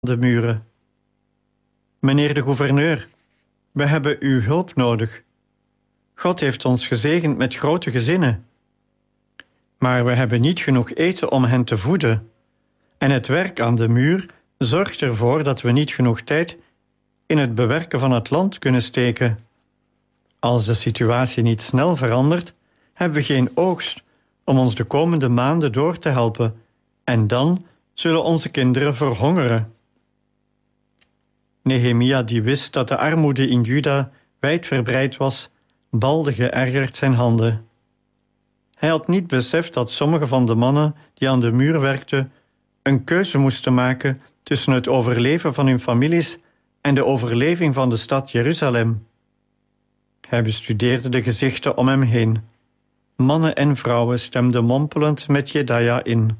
de muren. Meneer de gouverneur, we hebben uw hulp nodig. God heeft ons gezegend met grote gezinnen. Maar we hebben niet genoeg eten om hen te voeden. En het werk aan de muur zorgt ervoor dat we niet genoeg tijd in het bewerken van het land kunnen steken. Als de situatie niet snel verandert, hebben we geen oogst om ons de komende maanden door te helpen. En dan zullen onze kinderen verhongeren. Nehemia, die wist dat de armoede in Juda wijdverbreid was, balde geërgerd zijn handen. Hij had niet beseft dat sommige van de mannen die aan de muur werkten een keuze moesten maken tussen het overleven van hun families en de overleving van de stad Jeruzalem. Hij bestudeerde de gezichten om hem heen. Mannen en vrouwen stemden mompelend met Jedaja in.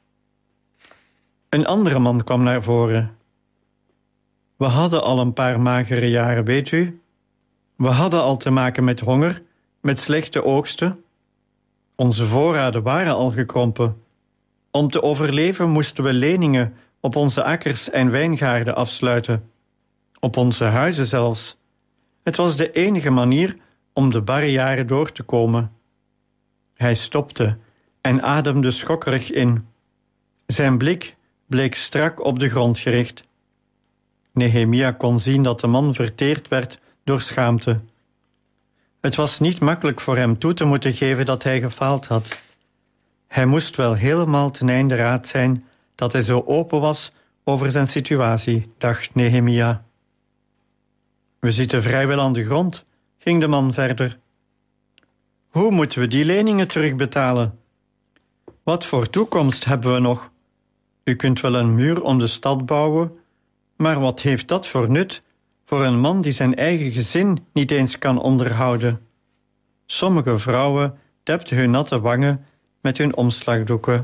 Een andere man kwam naar voren. We hadden al een paar magere jaren, weet u. We hadden al te maken met honger, met slechte oogsten. Onze voorraden waren al gekrompen. Om te overleven moesten we leningen op onze akkers en wijngaarden afsluiten. Op onze huizen zelfs. Het was de enige manier om de barre jaren door te komen. Hij stopte en ademde schokkerig in. Zijn blik bleek strak op de grond gericht. Nehemia kon zien dat de man verteerd werd door schaamte. Het was niet makkelijk voor hem toe te moeten geven dat hij gefaald had. Hij moest wel helemaal ten einde raad zijn dat hij zo open was over zijn situatie, dacht Nehemia. We zitten vrijwel aan de grond, ging de man verder. Hoe moeten we die leningen terugbetalen? Wat voor toekomst hebben we nog? U kunt wel een muur om de stad bouwen, maar wat heeft dat voor nut voor een man die zijn eigen gezin niet eens kan onderhouden? Sommige vrouwen depten hun natte wangen met hun omslagdoeken.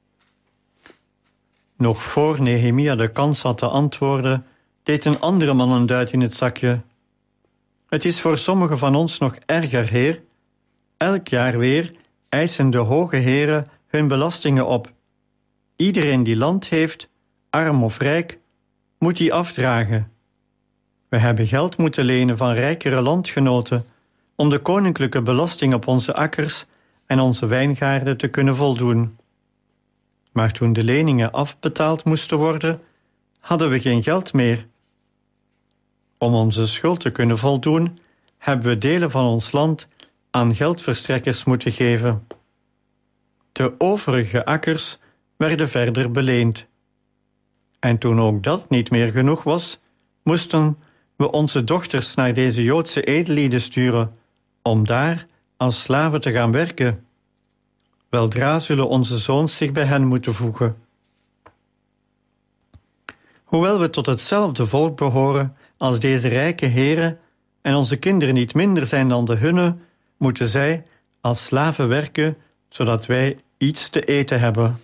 Nog voor Nehemia de kans had te antwoorden, deed een andere man een duit in het zakje. Het is voor sommigen van ons nog erger, heer. Elk jaar weer eisen de hoge heren hun belastingen op. Iedereen die land heeft, arm of rijk, moet die afdragen. We hebben geld moeten lenen van rijkere landgenoten om de koninklijke belasting op onze akkers en onze wijngaarden te kunnen voldoen. Maar toen de leningen afbetaald moesten worden, hadden we geen geld meer. Om onze schuld te kunnen voldoen, hebben we delen van ons land aan geldverstrekkers moeten geven. De overige akkers werden verder beleend. En toen ook dat niet meer genoeg was, moesten we onze dochters naar deze Joodse edellieden sturen, om daar als slaven te gaan werken. Weldra zullen onze zoons zich bij hen moeten voegen. Hoewel we tot hetzelfde volk behoren als deze rijke heren en onze kinderen niet minder zijn dan de hunne, moeten zij als slaven werken, zodat wij iets te eten hebben.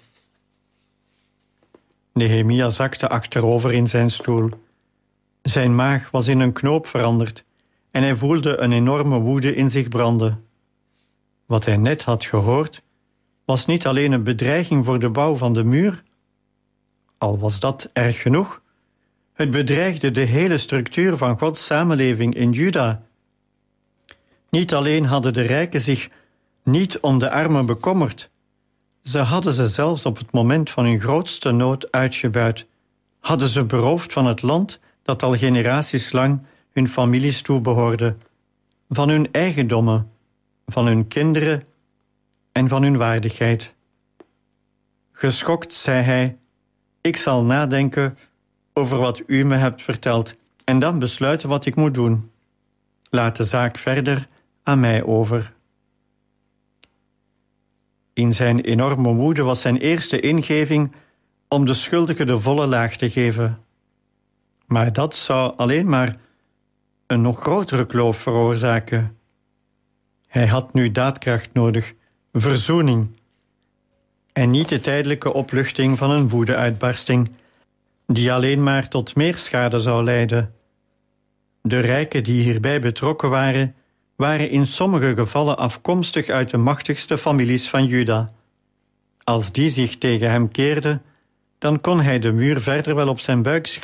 Nehemia zakte achterover in zijn stoel. Zijn maag was in een knoop veranderd en hij voelde een enorme woede in zich branden. Wat hij net had gehoord, was niet alleen een bedreiging voor de bouw van de muur. Al was dat erg genoeg. Het bedreigde de hele structuur van Gods samenleving in Juda. Niet alleen hadden de rijken zich niet om de armen bekommerd, ze hadden ze zelfs op het moment van hun grootste nood uitgebuit, hadden ze beroofd van het land dat al generaties lang hun families toebehoorde, van hun eigendommen, van hun kinderen en van hun waardigheid. Geschokt zei hij, ik zal nadenken over wat u me hebt verteld en dan besluiten wat ik moet doen. Laat de zaak verder aan mij over. In zijn enorme woede was zijn eerste ingeving om de schuldige de volle laag te geven. Maar dat zou alleen maar een nog grotere kloof veroorzaken. Hij had nu daadkracht nodig, verzoening, en niet de tijdelijke opluchting van een woedeuitbarsting, die alleen maar tot meer schade zou leiden. De rijken die hierbij betrokken waren in sommige gevallen afkomstig uit de machtigste families van Juda. Als die zich tegen hem keerden, Dan kon hij de muur verder wel op zijn buik schrijven.